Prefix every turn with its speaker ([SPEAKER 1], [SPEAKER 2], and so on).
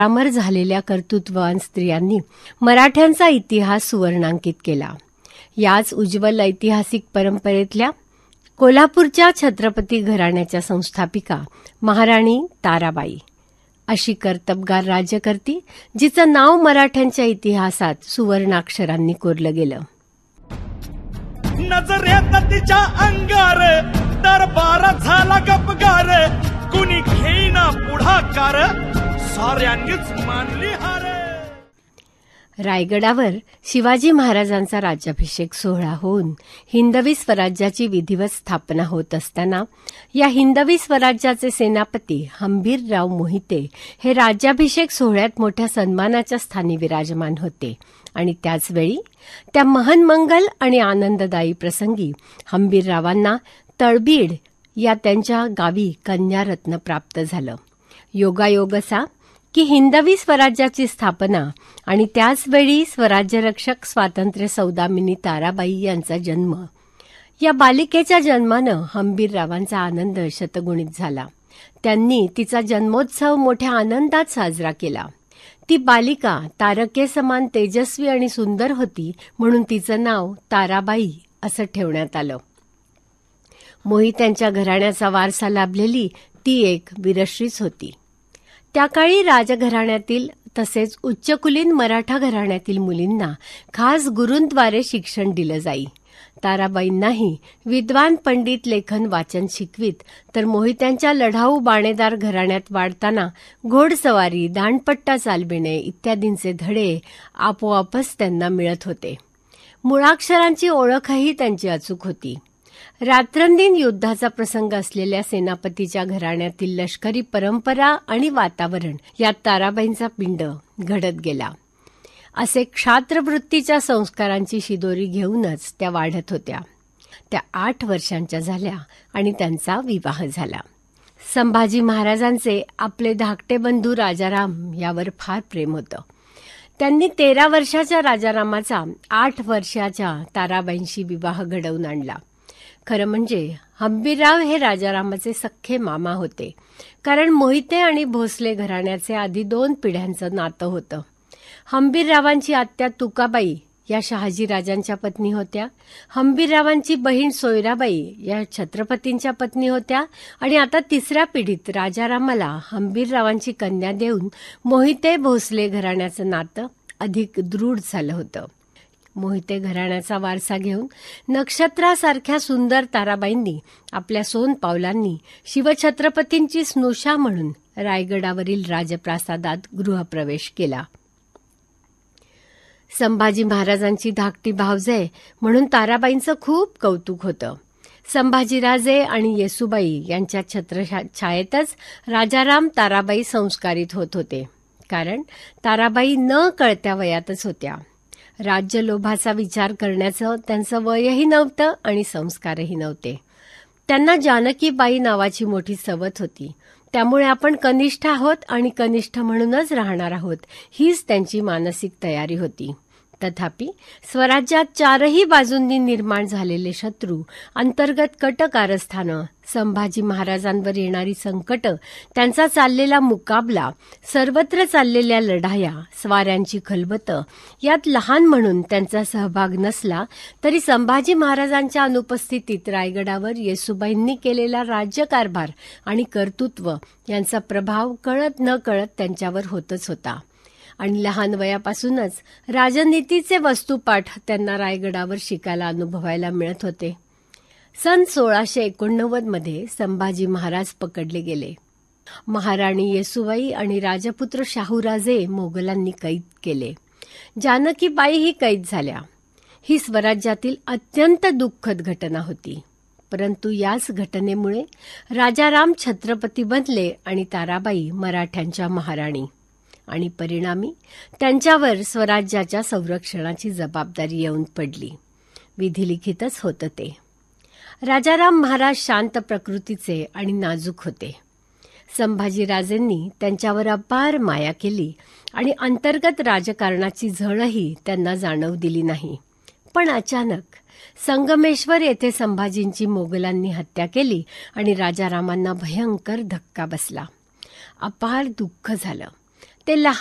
[SPEAKER 1] अमर झालेल्या कर्तृत्ववान स्त्रियांनी मराठ्यांचा इतिहास सुवर्णांकित केला. याच उज्ज्वल ऐतिहासिक परंपरेतल्या कोल्हापूरच्या छत्रपती घराण्याच्या संस्थापिका महाराणी ताराबाई अशी कर्तबगार राज्यकर्ती, जिचं नाव मराठ्यांच्या इतिहासात सुवर्णाक्षरांनी कोरलं गेलं.
[SPEAKER 2] नजरेत तिच्या अंगार दरबार झाला गपगार, कुणी घेईना पुढाकार, साऱ्यांनीच मानली हार.
[SPEAKER 1] रायगडावर शिवाजी महाराजांचा राज्याभिषेक सोहळा होऊन हिंदवी स्वराज्याची विधिवत स्थापना होत असताना या हिंदवी स्वराज्याचे सेनापती हंबीरराव मोहिते हे राज्याभिषेक सोहळ्यात मोठ्या सन्मानाच्या स्थानी विराजमान होते आणि त्याचवेळी त्या महानमंगल आणि आनंददायी प्रसंगी हंबीररावांना तळबीड या त्यांच्या गावी कन्यारत्न प्राप्त झालं. योगायोग असा की हिंदवी स्वराज्याची स्थापना आणि त्याचवेळी स्वराज्यरक्षक स्वातंत्र्य सौदामिनी ताराबाई यांचा जन्म. या बालिकेच्या जन्मानं हंबीररावांचा आनंद शतगुणित झाला. त्यांनी तिचा जन्मोत्सव मोठ्या आनंदात साजरा केला. ती बालिका तारकेसमान तेजस्वी आणि सुंदर होती म्हणून तिचं नाव ताराबाई असं ठेवण्यात आलं. मोहित्यांच्या घराण्याचा वारसा लाभलेली ती एक वीरश्रीच होती. त्या काळी राजघराण्यातील तसेच उच्चकुलीन मराठा घराण्यातील मुलींना खास गुरूंद्वारे शिक्षण दिलं जाई. ताराबाईंनाही विद्वान पंडित लेखन वाचन शिकवीत, तर मोहित्यांच्या लढाऊ बाणेदार घराण्यात वाढताना घोडसवारी, दांडपट्टा चालविणे इत्यादींचे धडे आपोआपच त्यांना मिळत होते. मुळाक्षरांची ओळखही त्यांची अचूक होती. रात्रंदिन युद्धाचा प्रसंग असलेल्या सेनापतीच्या घराण्यातील लष्करी परंपरा आणि वातावरण यात ताराबाईंचा पिंड घडत गेला. असे क्षात्रवृत्तीच्या संस्कारांची शिदोरी घेऊनच त्या वाढत होत्या. त्या 8 वर्षांच्या झाल्या आणि त्यांचा विवाह झाला. संभाजी महाराजांचे आपले धाकटे बंधू राजाराम यावर फार प्रेम होतं. त्यांनी 13 वर्षाच्या राजारामाचा 8 वर्षाच्या ताराबाईंशी विवाह घडवून आणला. खरं म्हणजे हंबीरराव हे राजारामाचे सख्खे मामा होते, कारण मोहिते आणि भोसले घराण्याचे आधी 2 पिढ्यांचं नातं होतं. हंबीररावांची आत्या तुकाबाई या शहाजीराजांच्या पत्नी होत्या. हंबीररावांची बहीण सोयराबाई या छत्रपतींच्या पत्नी होत्या आणि आता 3ऱ्या पिढीत राजारामाला हंबीररावांची कन्या देऊन मोहिते भोसले घराण्याचं नातं अधिक दृढ झालं होतं. मोहिते घराण्याचा वारसा घेऊन नक्षत्रासारख्या सुंदर ताराबाईंनी आपल्या सोनपावलांनी शिवछत्रपतींची स्नुषा म्हणून रायगडावरील राजप्रासादात गृहप्रवेश केला. संभाजी महाराजांची धाकटी भावजय म्हणून ताराबाईंचं खूप कौतुक होतं. संभाजीराजे आणि येसूबाई यांच्या छत्रछायेतच राजाराम ताराबाई संस्कारित होत होते, कारण ताराबाई न कळत्या वयातच होत्या. राज्यलोभाचा विचार करण्याचं त्यांचं वयही नव्हतं आणि संस्कारही नव्हते. त्यांना जानकीबाई नावाची मोठी सवत होती. त्यामुळे आपण कनिष्ठ आहोत आणि कनिष्ठ म्हणूनच राहणार आहोत हीच त्यांची मानसिक तयारी होती. तथापि स्वराज्यात 4ही बाजूंनी निर्माण झालेले शत्रू, अंतर्गत कट कारस्थानं, संभाजी महाराजांवर येणारी संकट, त्यांचा चाललेला मुकाबला, सर्वत्र चाललेल्या लढाया, स्वाऱ्यांची खलबतं यात लहान म्हणून त्यांचा सहभाग नसला तरी संभाजी महाराजांच्या अनुपस्थितीत रायगडावर येसूबाईंनी केलेला राज्यकारभार आणि कर्तृत्व यांचा प्रभाव कळत न कळत त्यांच्यावर होतच होता. आणि लहान वयापासूनच राजनीतीचे वस्तुपाठ त्यांना रायगडावर शिकायला अनुभवायला मिळत होते. सन 1689 मध्ये संभाजी महाराज पकडले गेले. महाराणी येसूबाई आणि राजपुत्र शाहूराजे मोगलांनी कैद केले. जानकीबाईही कैद झाल्या. ही स्वराज्यातील अत्यंत दुःखद घटना होती. परंतु याच घटनेमुळे राजाराम छत्रपती बनले आणि ताराबाई मराठ्यांच्या महाराणी, आणि परिणामी त्यांच्यावर स्वराज्याच्या संरक्षणाची जबाबदारी येऊन पडली. विधिलिखितच होतं ते. राजाराम महाराज शांत प्रकृतीचे आणि नाजूक होते. संभाजीराजेंनी त्यांच्यावर अपार माया केली आणि अंतर्गत राजकारणाची झळही त्यांना जाणवू दिली नाही. पण अचानक संगमेश्वर येथे संभाजींची मोगलांनी हत्या केली आणि राजारामांना भयंकर धक्का बसला. अपार दुःख झालं. ते लहान